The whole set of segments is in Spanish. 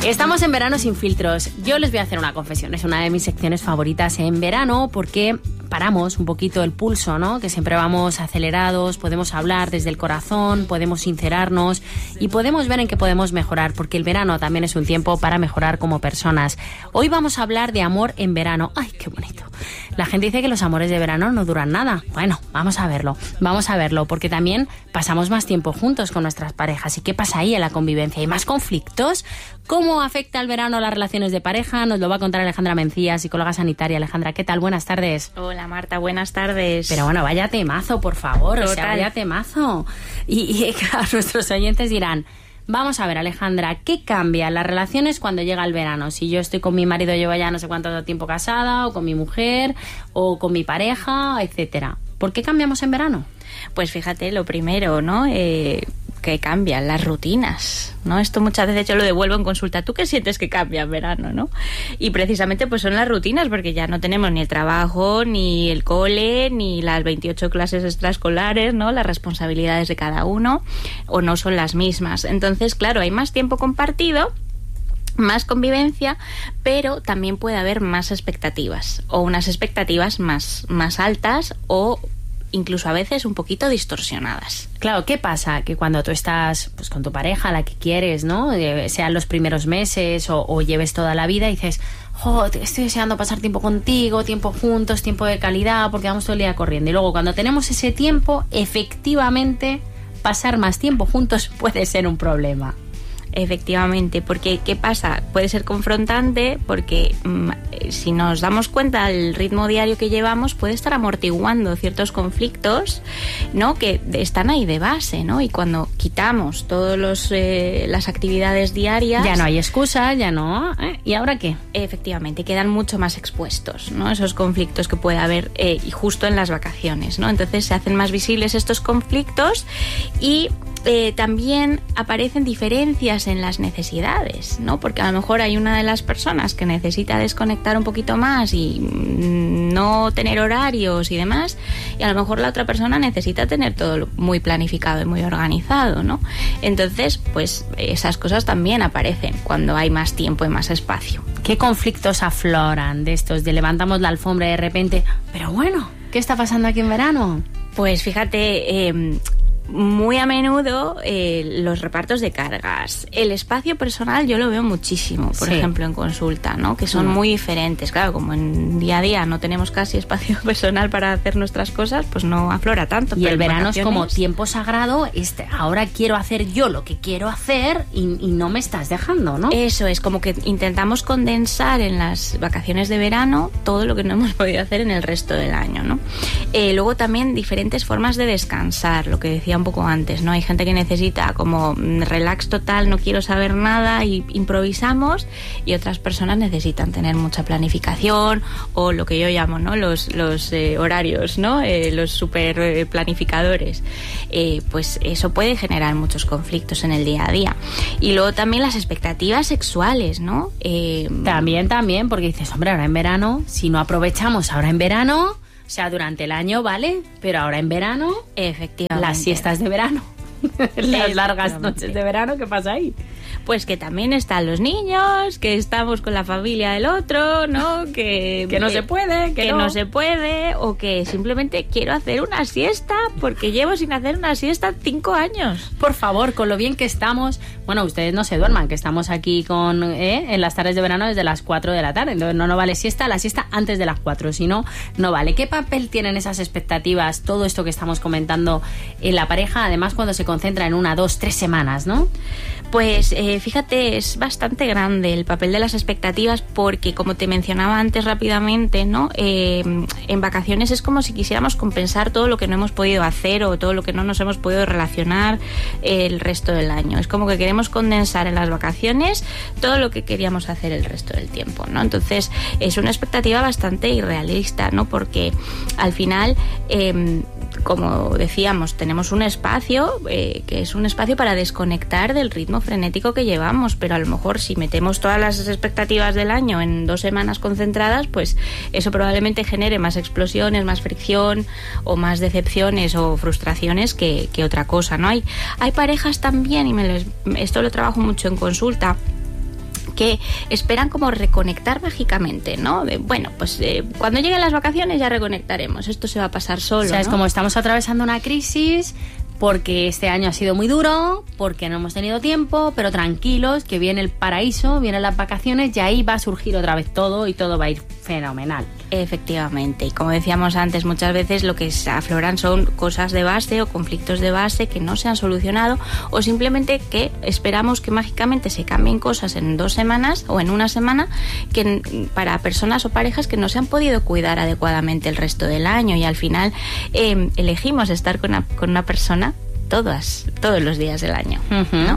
Estamos en Verano sin filtros. Yo les voy a hacer una confesión. Es una de mis secciones favoritas en verano porque paramos un poquito el pulso, ¿no? Que siempre vamos acelerados, podemos hablar desde el corazón, podemos sincerarnos y podemos ver en qué podemos mejorar, porque el verano también es un tiempo para mejorar como personas. Hoy vamos a hablar de amor en verano. ¡Ay, qué bonito! La gente dice que los amores de verano no duran nada. Bueno, vamos a verlo, porque también pasamos más tiempo juntos con nuestras parejas. ¿Y qué pasa ahí en la convivencia? ¿Hay más conflictos? ¿Cómo afecta el verano a las relaciones de pareja? Nos lo va a contar Alejandra Mencía, psicóloga sanitaria. Alejandra, ¿qué tal? Buenas tardes. Hola Marta, buenas tardes. Pero bueno, vaya temazo, por favor. Total. O sea, vaya temazo. Y claro, nuestros oyentes dirán... Vamos a ver, Alejandra, ¿qué cambia en las relaciones cuando llega el verano? Si yo estoy con mi marido, llevo ya no sé cuánto tiempo casada, o con mi mujer, o con mi pareja, etcétera. ¿Por qué cambiamos en verano? Pues fíjate, lo primero, ¿no? Que cambian las rutinas, ¿no? Esto muchas veces yo lo devuelvo en consulta. ¿Tú qué sientes que cambia en verano, no? Y precisamente pues son las rutinas, porque ya no tenemos ni el trabajo, ni el cole, ni las 28 clases extraescolares, ¿no? Las responsabilidades de cada uno, o no son las mismas. Entonces, claro, hay más tiempo compartido, más convivencia, pero también puede haber más expectativas, o unas expectativas más altas, o incluso a veces un poquito distorsionadas. Claro, ¿qué pasa? Que cuando tú estás pues con tu pareja, la que quieres, ¿no? Sean los primeros meses o lleves toda la vida y dices, estoy deseando pasar tiempo contigo, tiempo juntos, tiempo de calidad, porque vamos todo el día corriendo. Y luego cuando tenemos ese tiempo, efectivamente, pasar más tiempo juntos puede ser un problema. Efectivamente, porque ¿qué pasa? Puede ser confrontante porque si nos damos cuenta del ritmo diario que llevamos, puede estar amortiguando ciertos conflictos, ¿no? Que están ahí de base, ¿no? Y cuando quitamos todas las actividades diarias... Ya no hay excusa, ya no... ¿Y ahora qué? Efectivamente, quedan mucho más expuestos, ¿no? Esos conflictos que puede haber y justo en las vacaciones, ¿no? Entonces se hacen más visibles estos conflictos y... también aparecen diferencias en las necesidades, ¿no? Porque a lo mejor hay una de las personas que necesita desconectar un poquito más y no tener horarios y demás, y a lo mejor la otra persona necesita tener todo muy planificado y muy organizado, ¿no? Entonces, pues esas cosas también aparecen cuando hay más tiempo y más espacio. ¿Qué conflictos afloran de estos de levantamos la alfombra y de repente, pero bueno, ¿qué está pasando aquí en verano? Pues fíjate... muy a menudo los repartos de cargas. El espacio personal yo lo veo muchísimo, por ejemplo, en consulta, ¿no? Que son muy diferentes. Claro, como en día a día no tenemos casi espacio personal para hacer nuestras cosas, pues no aflora tanto. Y el verano es como tiempo sagrado, ahora quiero hacer yo lo que quiero hacer y no me estás dejando, ¿no? Eso es, como que intentamos condensar en las vacaciones de verano todo lo que no hemos podido hacer en el resto del año, ¿no? Luego también diferentes formas de descansar, lo que decía un poco antes, ¿no? Hay gente que necesita como relax total, no quiero saber nada y improvisamos, y otras personas necesitan tener mucha planificación o lo que yo llamo, ¿no? Los horarios, ¿no? Los super planificadores. Pues eso puede generar muchos conflictos en el día a día. Y luego también las expectativas sexuales, ¿no? También, porque dices, hombre, ahora en verano, si no aprovechamos ahora en verano... O sea, durante el año, ¿vale? Pero ahora en verano, efectivamente, las siestas de verano, las largas noches de verano, ¿qué pasa ahí? Pues que también están los niños, que estamos con la familia del otro, ¿no? Que no se puede, que no se puede, o que simplemente quiero hacer una siesta porque llevo sin hacer una siesta 5 años. Por favor, con lo bien que estamos, bueno, ustedes no se duerman, que estamos aquí en las tardes de verano desde las 4 de la tarde, entonces no vale siesta, la siesta antes de las 4, si no, no vale. ¿Qué papel tienen esas expectativas, todo esto que estamos comentando en la pareja, además cuando se concentra en 1, 2, 3 semanas, ¿no? Pues fíjate, es bastante grande el papel de las expectativas porque, como te mencionaba antes rápidamente, ¿no? En vacaciones es como si quisiéramos compensar todo lo que no hemos podido hacer o todo lo que no nos hemos podido relacionar el resto del año. Es como que queremos condensar en las vacaciones todo lo que queríamos hacer el resto del tiempo, ¿no? Entonces es una expectativa bastante irrealista, ¿no? Porque al final... como decíamos, tenemos un espacio que es un espacio para desconectar del ritmo frenético que llevamos, pero a lo mejor si metemos todas las expectativas del año en 2 semanas concentradas, pues eso probablemente genere más explosiones, más fricción o más decepciones o frustraciones que otra cosa, ¿no? Hay parejas también, y esto lo trabajo mucho en consulta, que esperan como reconectar mágicamente, ¿no? Bueno, pues cuando lleguen las vacaciones ya reconectaremos, esto se va a pasar solo, o sea, ¿no? Es como estamos atravesando una crisis porque este año ha sido muy duro, porque no hemos tenido tiempo, pero tranquilos, que viene el paraíso, vienen las vacaciones y ahí va a surgir otra vez todo y todo va a ir fenomenal. Efectivamente, y como decíamos antes, muchas veces lo que afloran son cosas de base o conflictos de base que no se han solucionado, o simplemente que esperamos que mágicamente se cambien cosas en 2 semanas o en una semana, que para personas o parejas que no se han podido cuidar adecuadamente el resto del año, y al final elegimos estar con una persona todos los días del año, ¿no?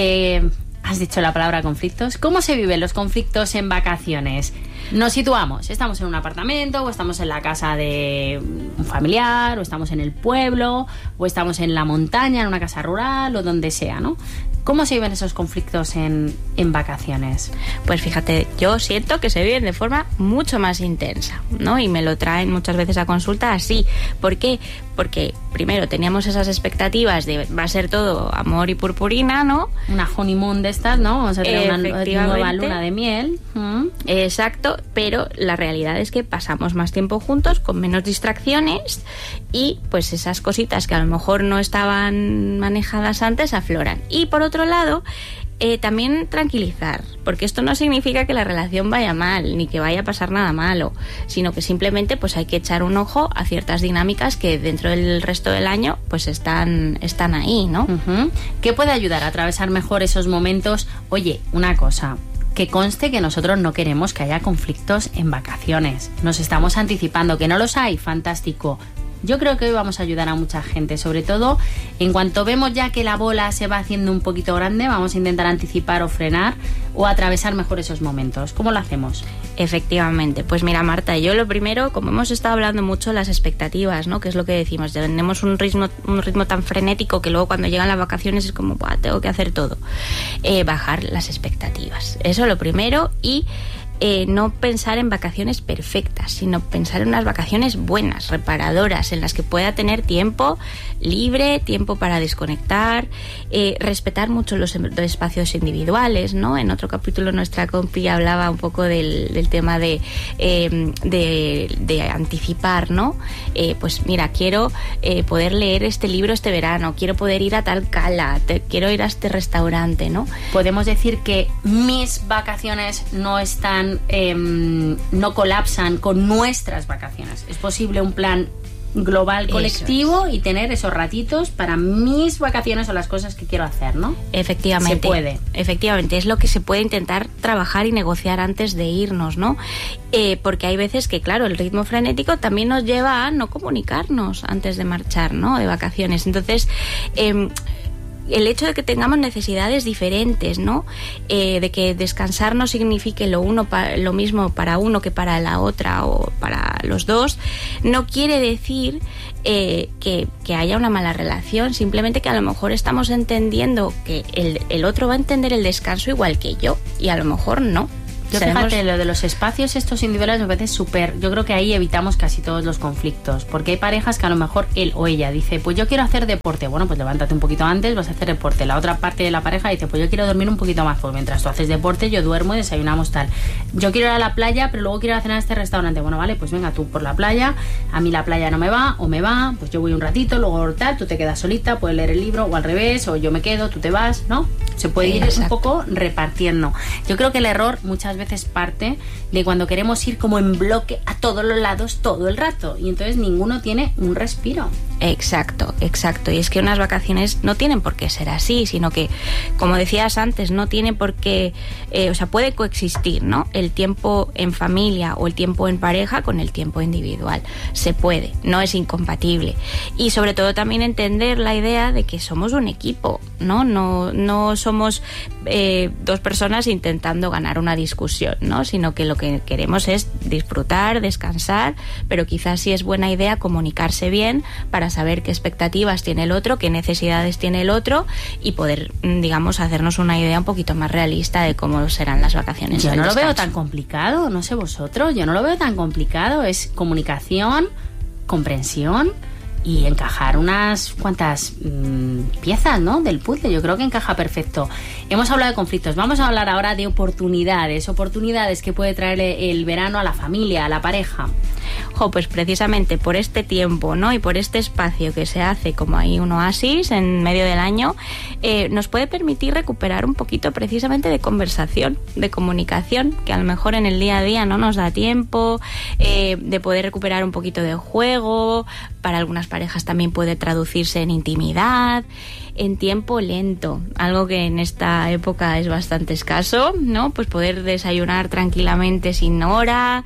Has dicho la palabra conflictos. ¿Cómo se viven los conflictos en vacaciones? Nos situamos, estamos en un apartamento, o estamos en la casa de un familiar, o estamos en el pueblo, o estamos en la montaña, en una casa rural, o donde sea, ¿no? ¿Cómo se viven esos conflictos en vacaciones? Pues fíjate, yo siento que se viven de forma mucho más intensa, ¿no? Y me lo traen muchas veces a consulta así. ¿Por qué? Porque primero teníamos esas expectativas de va a ser todo amor y purpurina, ¿no? Una honeymoon de estas, ¿no? Vamos a tener una nueva luna de miel. Exacto, pero la realidad es que pasamos más tiempo juntos, con menos distracciones, y pues esas cositas que a lo mejor no estaban manejadas antes afloran. Y por otro lado, también tranquilizar, porque esto no significa que la relación vaya mal, ni que vaya a pasar nada malo, sino que simplemente pues hay que echar un ojo a ciertas dinámicas que dentro del resto del año pues están ahí, ¿no? ¿Qué puede ayudar a atravesar mejor esos momentos? Oye, una cosa, que conste que nosotros no queremos que haya conflictos en vacaciones. Nos estamos anticipando. ¿Que no los hay? Fantástico. Yo creo que hoy vamos a ayudar a mucha gente, sobre todo en cuanto vemos ya que la bola se va haciendo un poquito grande, vamos a intentar anticipar o frenar o atravesar mejor esos momentos. ¿Cómo lo hacemos? Efectivamente, pues mira, Marta, yo lo primero, como hemos estado hablando mucho, las expectativas, ¿no? Que es lo que decimos, tenemos un ritmo tan frenético que luego cuando llegan las vacaciones es como, tengo que hacer todo. Bajar las expectativas, eso lo primero, y no pensar en vacaciones perfectas, sino pensar en unas vacaciones buenas, reparadoras, en las que pueda tener tiempo libre, tiempo para desconectar, respetar mucho los espacios individuales, ¿no? En otro capítulo nuestra compi hablaba un poco del tema de anticipar, ¿no? Pues mira, quiero poder leer este libro este verano, quiero poder ir a tal cala, quiero ir a este restaurante, ¿no? Podemos decir que mis vacaciones no colapsan con nuestras vacaciones. Es posible un plan global colectivo y tener esos ratitos para mis vacaciones o las cosas que quiero hacer, ¿no? Efectivamente. Se puede. Efectivamente, es lo que se puede intentar trabajar y negociar antes de irnos, ¿no? Porque hay veces que, claro, el ritmo frenético también nos lleva a no comunicarnos antes de marchar, ¿no? De vacaciones. Entonces, el hecho de que tengamos necesidades diferentes, ¿no? De que descansar no signifique lo mismo para uno que para la otra o para los dos, no quiere decir que haya una mala relación, simplemente que a lo mejor estamos entendiendo que el otro va a entender el descanso igual que yo, y a lo mejor no. Yo fíjate, lo de los espacios estos individuales me parece súper. Yo creo que ahí evitamos casi todos los conflictos, porque hay parejas que a lo mejor él o ella dice, pues yo quiero hacer deporte. Bueno, pues levántate un poquito antes, vas a hacer deporte. La otra parte de la pareja dice, pues yo quiero dormir un poquito más, pues mientras tú haces deporte yo duermo y desayunamos tal. Yo quiero ir a la playa, pero luego quiero ir a cenar a este restaurante. Bueno, vale, pues venga tú por la playa, a mí la playa no me va o me va, pues yo voy un ratito, luego tal, tú te quedas solita, puedes leer el libro, o al revés, o yo me quedo, tú te vas, ¿no? Se puede ir un poco repartiendo. Yo creo que el error muchas veces parte de cuando queremos ir como en bloque a todos los lados todo el rato, y entonces ninguno tiene un respiro. Exacto. Y es que unas vacaciones no tienen por qué ser así, sino que, como decías antes, no tiene por qué, puede coexistir, ¿no? El tiempo en familia o el tiempo en pareja con el tiempo individual. Se puede, no es incompatible. Y sobre todo también entender la idea de que somos un equipo, ¿no? No somos dos personas intentando ganar una discusión, ¿no? Sino que lo que queremos es disfrutar, descansar, pero quizás sí es buena idea comunicarse bien para saber qué expectativas tiene el otro, qué necesidades tiene el otro, y poder, digamos, hacernos una idea un poquito más realista de cómo serán las vacaciones. Yo no lo veo tan complicado, no sé vosotros, yo no lo veo tan complicado. Es comunicación, comprensión y encajar unas cuantas piezas, ¿no?, del puzzle. Yo creo que encaja perfecto. Hemos hablado de conflictos, vamos a hablar ahora de oportunidades que puede traer el verano a la familia, a la pareja. Pues precisamente por este tiempo, ¿no?, y por este espacio que se hace como ahí un oasis en medio del año, nos puede permitir recuperar un poquito precisamente de conversación, de comunicación, que a lo mejor en el día a día no nos da tiempo, de poder recuperar un poquito de juego. Para algunas parejas también puede traducirse en intimidad, en tiempo lento, algo que en esta época es bastante escaso, ¿no? Pues poder desayunar tranquilamente sin hora,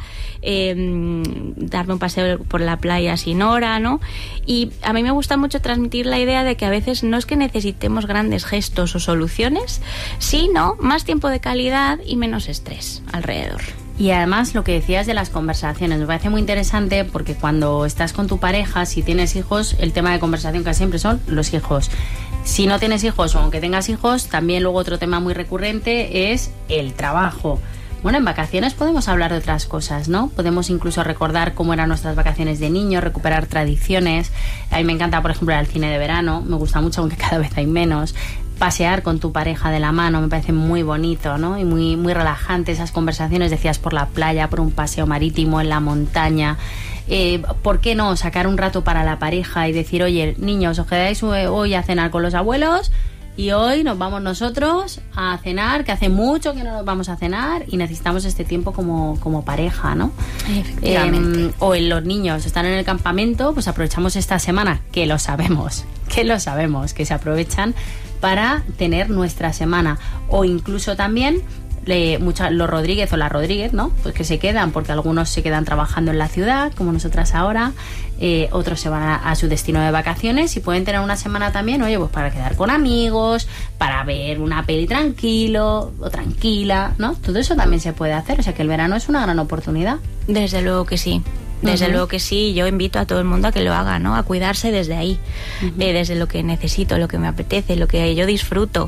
darme un paseo por la playa sin hora, ¿no? Y a mí me gusta mucho transmitir la idea de que a veces no es que necesitemos grandes gestos o soluciones, sino más tiempo de calidad y menos estrés alrededor. Y además lo que decías de las conversaciones me parece muy interesante, porque cuando estás con tu pareja, si tienes hijos, el tema de conversación casi siempre son los hijos. Si no tienes hijos o aunque tengas hijos, también luego otro tema muy recurrente es el trabajo. Bueno, en vacaciones podemos hablar de otras cosas, ¿no? Podemos incluso recordar cómo eran nuestras vacaciones de niños, recuperar tradiciones. A mí me encanta, por ejemplo, ir al cine de verano, me gusta mucho, aunque cada vez hay menos. Pasear con tu pareja de la mano me parece muy bonito, ¿no? Y muy, muy relajante esas conversaciones, decías, por la playa, por un paseo marítimo, en la montaña. ¿Por qué no sacar un rato para la pareja y decir, oye, niños, os quedáis hoy a cenar con los abuelos y hoy nos vamos nosotros a cenar, que hace mucho que no nos vamos a cenar y necesitamos este tiempo como pareja, ¿no? Efectivamente. O los niños están en el campamento, pues aprovechamos esta semana, que lo sabemos, que se aprovechan para tener nuestra semana. O incluso también los Rodríguez o la Rodríguez, ¿no? Pues que se quedan, porque algunos se quedan trabajando en la ciudad, como nosotras ahora, otros se van a su destino de vacaciones y pueden tener una semana también, oye, pues para quedar con amigos, para ver una peli tranquilo o tranquila, ¿no? Todo eso también se puede hacer, o sea que el verano es una gran oportunidad. Desde luego que sí. Desde luego que sí, yo invito a todo el mundo a que lo haga, ¿no? A cuidarse desde ahí, desde lo que necesito, lo que me apetece, lo que yo disfruto.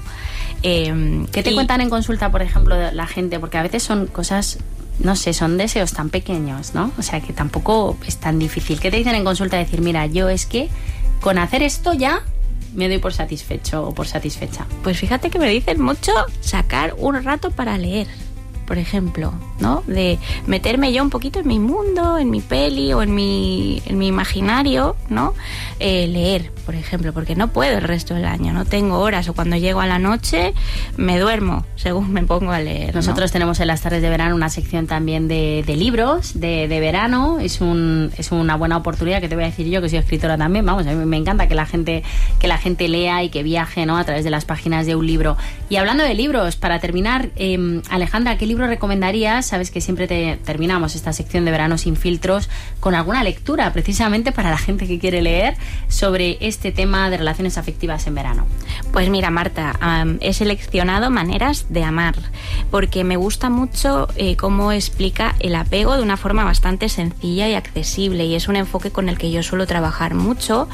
¿Qué te cuentan en consulta, por ejemplo, la gente? Porque a veces son cosas, no sé, son deseos tan pequeños, ¿no? O sea, que tampoco es tan difícil. ¿Qué te dicen en consulta? Decir, mira, yo es que con hacer esto ya me doy por satisfecho o por satisfecha. Pues fíjate que me dicen mucho sacar un rato para leer, por ejemplo, ¿no? De meterme yo un poquito en mi mundo, en mi peli o en mi imaginario, ¿no? Leer, por ejemplo, porque no puedo el resto del año, no tengo horas, o cuando llego a la noche me duermo según me pongo a leer, ¿no? Nosotros tenemos en las tardes de verano una sección también de libros de verano. Es una buena oportunidad, que te voy a decir yo, que soy escritora también. Vamos, a mí me encanta que la gente lea y que viaje, ¿no?, a través de las páginas de un libro. Y hablando de libros, para terminar, Alejandra, ¿qué libro recomendarías? Sabes que siempre terminamos esta sección de Verano sin filtros con alguna lectura, precisamente para la gente que quiere leer sobre este tema de relaciones afectivas en verano. Pues mira, Marta, he seleccionado Maneras de amar, porque me gusta mucho cómo explica el apego de una forma bastante sencilla y accesible, y es un enfoque con el que yo suelo trabajar mucho,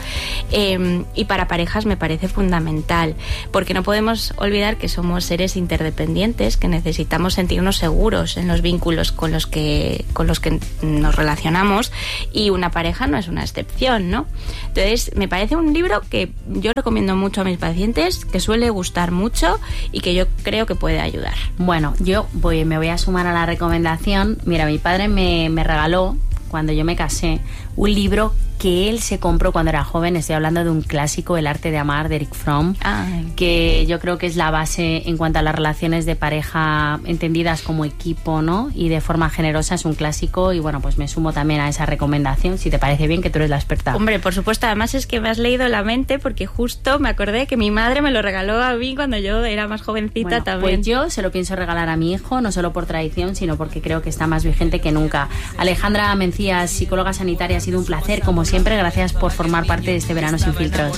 y para parejas me parece fundamental, porque no podemos olvidar que somos seres interdependientes, que necesitamos sentirnos seguros en los vínculos con los que nos relacionamos, y una pareja no es una excepción, ¿no? Entonces, me parece un libro que yo recomiendo mucho a mis pacientes, que suele gustar mucho y que yo creo que puede ayudar. Bueno, yo me voy a sumar a la recomendación. Mira, mi padre me regaló, cuando yo me casé, un libro que él se compró cuando era joven. Estoy hablando de un clásico, El arte de amar, de Erich Fromm. Ay. Que yo creo que es la base en cuanto a las relaciones de pareja entendidas como equipo, ¿no? Y de forma generosa. Es un clásico y bueno, pues me sumo también a esa recomendación, si te parece bien, que tú eres la experta. Hombre, por supuesto, además es que me has leído la mente, porque justo me acordé que mi madre me lo regaló a mí cuando yo era más jovencita, bueno, también. Pues yo se lo pienso regalar a mi hijo, no solo por tradición, sino porque creo que está más vigente que nunca. Alejandra Mencías, psicóloga sanitaria, ha sido un placer, como siempre. Gracias por formar parte de este Verano sin filtros.